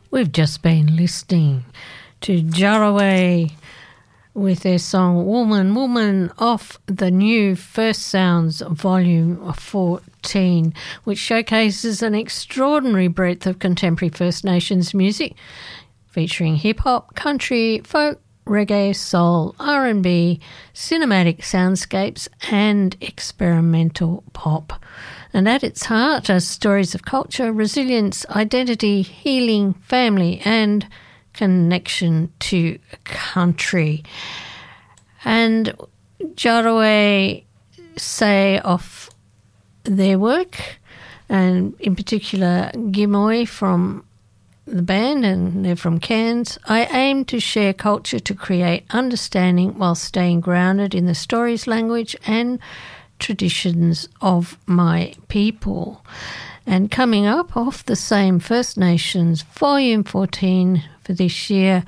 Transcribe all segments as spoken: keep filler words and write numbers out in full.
We've just been listening to Jaraway with their song Woman, Woman off the new First Sounds Volume fourteen, which showcases an extraordinary breadth of contemporary First Nations music featuring hip-hop, country, folk, reggae, soul, R and B, cinematic soundscapes and experimental pop. And at its heart are stories of culture, resilience, identity, healing, family and connection to country. And Jaraway say of their work, and in particular Gimoy from the band, and they're from Cairns, I aim to share culture to create understanding while staying grounded in the stories, language and traditions of my people. And coming up off the same First Nations Volume fourteen for this year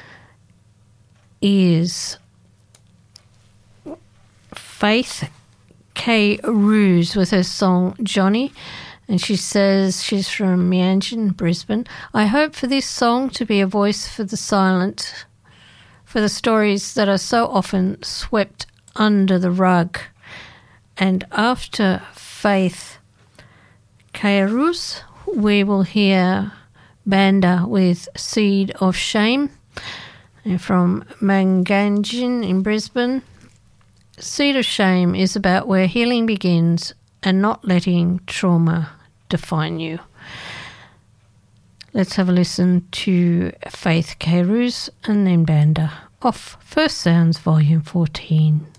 is Faith K. Ruse with her song Johnny. And she says she's from Meanjin, Brisbane. I hope for this song to be a voice for the silent, for the stories that are so often swept under the rug. And after Faith Kairus, we will hear Banda with Seed of Shame. And from Manganjin in Brisbane, Seed of Shame is about where healing begins and not letting trauma define you. Let's have a listen to Faith Kairus and then Banda off First Sounds Volume fourteen.